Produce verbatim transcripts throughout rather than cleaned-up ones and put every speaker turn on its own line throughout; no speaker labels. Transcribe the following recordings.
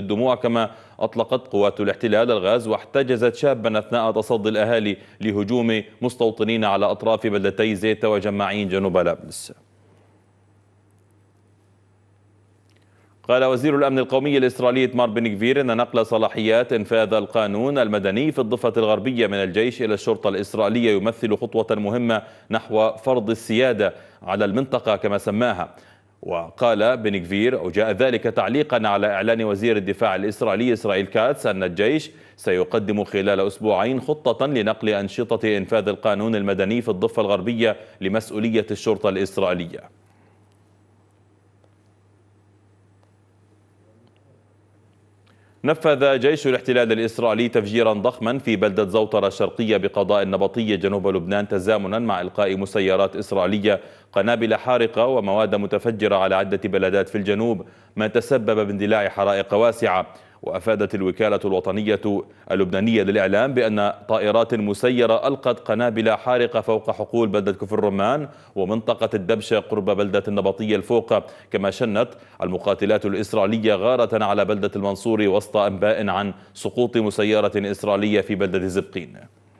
الدموع. كما أطلقت قوات الاحتلال الغاز واحتجزت شابا أثناء تصدي الأهالي لهجوم مستوطنين على أطراف بلدتي زيتا وجماعين جنوب نابلس. قال وزير الأمن القومي الإسرائيلي إتمار بن غفير أن نقل صلاحيات إنفاذ القانون المدني في الضفة الغربية من الجيش إلى الشرطة الإسرائيلية يمثل خطوة مهمة نحو فرض السيادة على المنطقة كما سماها. وقال بن غفير أو جاء ذلك تعليقا على إعلان وزير الدفاع الإسرائيلي إسرائيل كاتس أن الجيش سيقدم خلال أسبوعين خطة لنقل أنشطة إنفاذ القانون المدني في الضفة الغربية لمسؤولية الشرطة الإسرائيلية. نفذ جيش الاحتلال الإسرائيلي تفجيرا ضخما في بلدة زوطرة الشرقية بقضاء النبطية جنوب لبنان تزامنا مع إلقاء مسيرات إسرائيلية قنابل حارقة ومواد متفجرة على عدة بلدات في الجنوب، ما تسبب باندلاع حرائق واسعة. وأفادت الوكالة الوطنية اللبنانية للإعلام بأن طائرات مسيرة ألقت قنابل حارقة فوق حقول بلدة كفر الرمان ومنطقة الدبشة قرب بلدة النبطية الفوقة. كما شنت المقاتلات الإسرائيلية غارة على بلدة المنصور وسط أنباء عن سقوط مسيرة إسرائيلية في بلدة زبقين.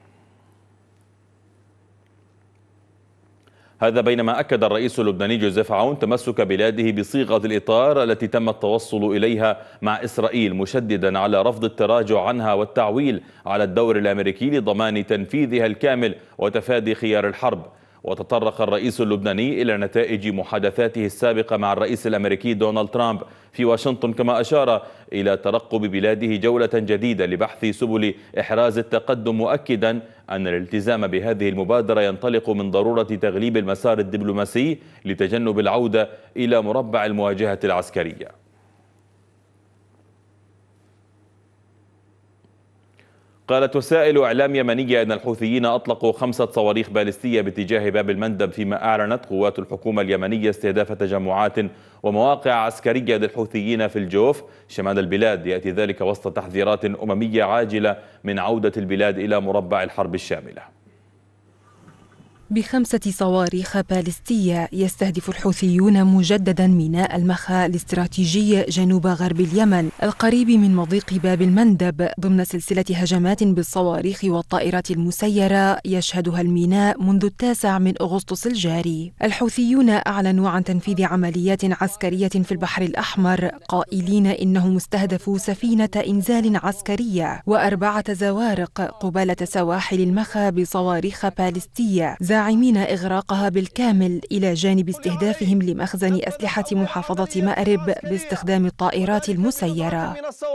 هذا بينما أكد الرئيس اللبناني جوزيف عون تمسك بلاده بصيغة الإطار التي تم التوصل إليها مع إسرائيل، مشددا على رفض التراجع عنها والتعويل على الدور الأمريكي لضمان تنفيذها الكامل وتفادي خيار الحرب. وتطرق الرئيس اللبناني إلى نتائج محادثاته السابقة مع الرئيس الأمريكي دونالد ترامب في واشنطن، كما أشار إلى ترقب بلاده جولة جديدة لبحث سبل إحراز التقدم، مؤكدا أن الالتزام بهذه المبادرة ينطلق من ضرورة تغليب المسار الدبلوماسي لتجنب العودة إلى مربع المواجهة العسكرية. قالت وسائل إعلام يمنية أن الحوثيين أطلقوا خمسة صواريخ باليستية باتجاه باب المندب، فيما أعلنت قوات الحكومة اليمنية استهداف تجمعات ومواقع عسكرية للحوثيين في الجوف شمال البلاد. يأتي ذلك وسط تحذيرات أممية عاجلة من عودة البلاد إلى مربع الحرب الشاملة.
بخمسة صواريخ باليستية يستهدف الحوثيون مجددا ميناء المخا الاستراتيجي جنوب غرب اليمن القريب من مضيق باب المندب ضمن سلسلة هجمات بالصواريخ والطائرات المسيرة يشهدها الميناء منذ التاسع من أغسطس الجاري. الحوثيون أعلنوا عن تنفيذ عمليات عسكرية في البحر الأحمر قائلين إنهم استهدفوا سفينة إنزال عسكرية وأربعة زوارق قبالة سواحل المخا بصواريخ باليستية، زاعمين إغراقها بالكامل إلى جانب استهدافهم لمخزن أسلحة محافظة مأرب باستخدام الطائرات المسيرة.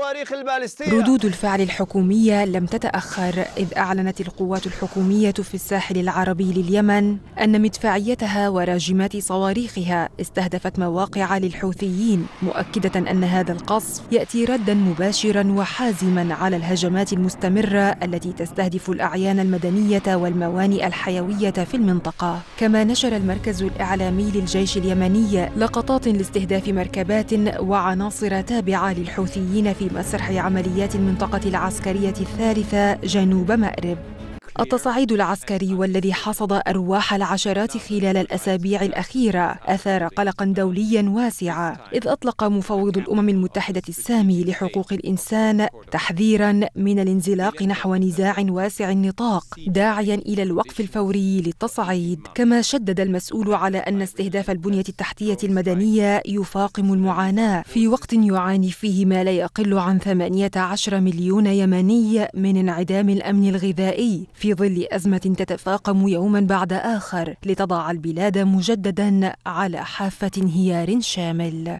ردود الفعل الحكومية لم تتأخر، إذ أعلنت القوات الحكومية في الساحل العربي لليمن أن مدفعيتها وراجمات صواريخها استهدفت مواقع للحوثيين، مؤكدة أن هذا القصف يأتي ردا مباشرا وحازما على الهجمات المستمرة التي تستهدف الأعيان المدنية والموانئ الحيوية في المنطقة. كما نشر المركز الإعلامي للجيش اليمني لقطات لاستهداف مركبات وعناصر تابعة للحوثيين في مسرح عمليات المنطقة العسكرية الثالثة جنوب مأرب. التصعيد العسكري والذي حصد أرواح العشرات خلال الأسابيع الأخيرة أثار قلقا دوليا واسعا، إذ أطلق مفوض الأمم المتحدة السامي لحقوق الإنسان تحذيرا من الانزلاق نحو نزاع واسع النطاق، داعيا إلى الوقف الفوري للتصعيد. كما شدد المسؤول على أن استهداف البنية التحتية المدنية يفاقم المعاناة في وقت يعاني فيه ما لا يقل عن ثمانية عشر مليون يمني من انعدام الأمن الغذائي، في ظل أزمة تتفاقم يوما بعد آخر لتضع البلاد مجددا على حافة انهيار شامل.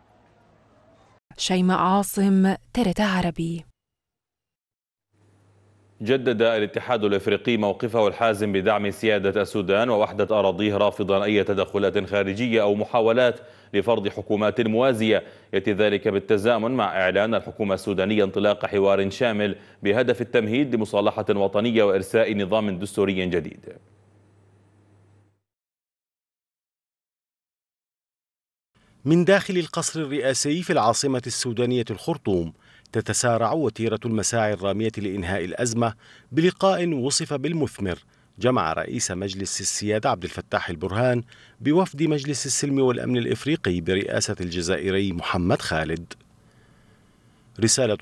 شيماء عاصم، ترت عربي.
جدد الاتحاد الافريقي موقفه الحازم بدعم سيادة السودان ووحدة أراضيه، رافضا أي تدخلات خارجية أو محاولات لفرض حكومات موازية. يأتي ذلك بالتزامن مع إعلان الحكومة السودانية انطلاق حوار شامل بهدف التمهيد لمصالحة وطنية وإرساء نظام دستوري جديد.
من داخل القصر الرئاسي في العاصمة السودانية الخرطوم تتسارع وتيرة المساعي الرامية لإنهاء الأزمة بلقاء وصف بالمثمر جمع رئيس مجلس السيادة عبد الفتاح البرهان بوفد مجلس السلم والأمن الإفريقي برئاسة الجزائري محمد خالد. رسالة